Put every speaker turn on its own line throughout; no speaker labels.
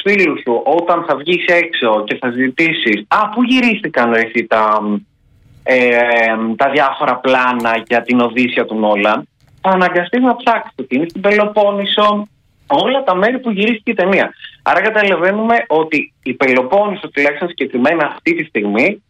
φίλους σου όταν θα βγεις έξω και θα ζητήσεις πού γυρίστηκαν εσύ τα διάφορα πλάνα για την Οδύσσεια του Νόλαν, θα αναγκαστείς να ψάξεις ότι είναι στην Πελοπόννησο, όλα τα μέρη που γυρίστηκε η ταινία. Άρα καταλαβαίνουμε ότι η Πελοπόννησο, τουλάχιστον συγκεκριμένα αυτή τη στιγμή,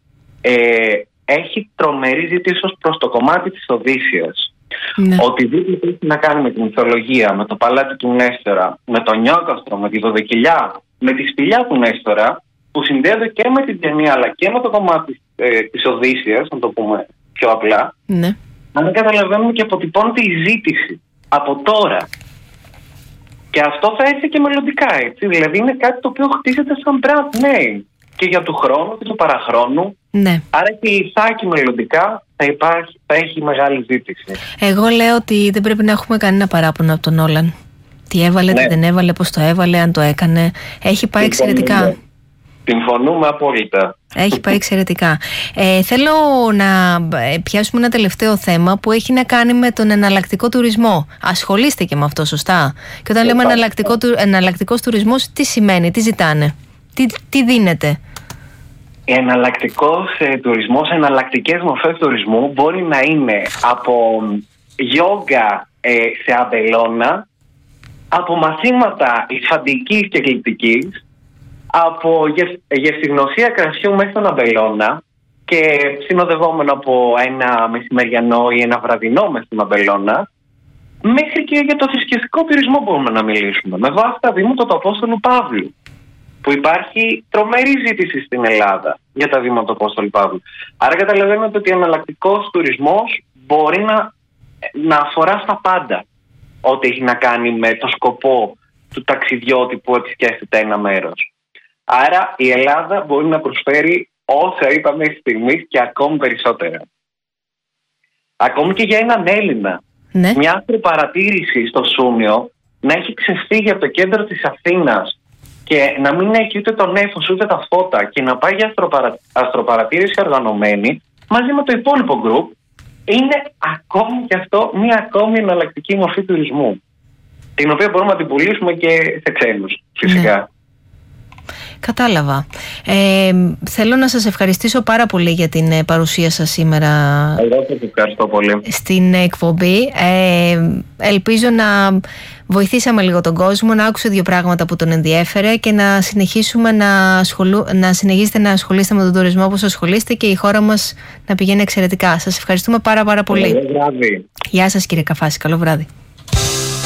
έχει τρομερή ζήτηση ως προς το κομμάτι της Οδύσσειας. Ναι. Οτιδήποτε έχει να κάνει με την μυθολογία, με το παλάτι του Νέστορα, με τον Νιόκαστρο, με τη Δωδεκιλιά, με τη σπηλιά του Νέστορα, που συνδέονται και με την ταινία αλλά και με το κομμάτι της Οδύσσειας, να το πούμε πιο απλά. Ναι. Αν καταλαβαίνουμε και αποτυπώνεται η ζήτηση από τώρα. Και αυτό θα έρθει και μελλοντικά, έτσι. Δηλαδή είναι κάτι το οποίο χτίζεται σαν brand name και για του χρόνου και του παραχρόνου. Ναι. Άρα και η Ιθάκη μελλοντικά θα έχει μεγάλη ζήτηση. Εγώ λέω ότι δεν πρέπει να έχουμε κανένα παράπονο από τον Νόλαν. Τι έβαλε, τι δεν έβαλε, πώς το έβαλε, αν το έκανε. Έχει πάει εξαιρετικά. Συμφωνούμε απόλυτα. Έχει πάει εξαιρετικά. Θέλω να πιάσουμε ένα τελευταίο θέμα που έχει να κάνει με τον εναλλακτικό τουρισμό. Ασχολείστε και με αυτό, σωστά? Και όταν λέμε εναλλακτικός τουρισμός, τι σημαίνει, τι ζητάνε, τι δίνεται? Εναλλακτικός τουρισμός, εναλλακτικές μορφές τουρισμού μπορεί να είναι από γιόγκα σε αμπελώνα, από μαθήματα υφαντικής και γλυπτικής, από γευστηγνωσία κρασιού μέχρι τον αμπελώνα και συνοδευόμενο από ένα μεσημεριανό ή ένα βραδινό μες στην αμπελώνα, μέχρι και για το θρησκευτικό τουρισμό μπορούμε να μιλήσουμε. Με βάση τα βήματα του Απόστολου Παύλου, που υπάρχει τρομερή ζήτηση στην Ελλάδα για τα βήματα του Απόστολου Παύλου. Άρα καταλαβαίνετε ότι ο εναλλακτικός τουρισμός μπορεί να αφορά στα πάντα ό,τι έχει να κάνει με το σκοπό του ταξιδιώτη που επισκέφτεται ένα μέρος. Άρα η Ελλάδα μπορεί να προσφέρει όσα είπαμε μέχρι στιγμής και ακόμη περισσότερα. Ακόμη και για έναν Έλληνα. Ναι. Μια αστροπαρατήρηση στο Σούμιο να έχει ξεφύγει από το κέντρο της Αθήνας και να μην έχει ούτε το νέφος ούτε τα φώτα και να πάει για αστροπαρατήρηση οργανωμένη μαζί με το υπόλοιπο γκρουπ, είναι ακόμη και αυτό μια ακόμη εναλλακτική μορφή τουρισμού, την οποία μπορούμε να την πουλήσουμε και σε ξένους φυσικά. Ναι. Κατάλαβα. Θέλω να σας ευχαριστήσω πάρα πολύ για την παρουσία σας σήμερα. Εγώ σας ευχαριστώ πολύ στην εκπομπή. Ελπίζω να βοηθήσαμε λίγο τον κόσμο, να άκουσε δύο πράγματα που τον ενδιέφερε και να συνεχίσουμε να συνεχίσετε να ασχολείστε με τον τουρισμό όπως ασχολείστε και η χώρα μας να πηγαίνει εξαιρετικά. Σας ευχαριστούμε πάρα πολύ. Καλό βράδυ. Γεια σας κύριε Καφάση, καλό βράδυ.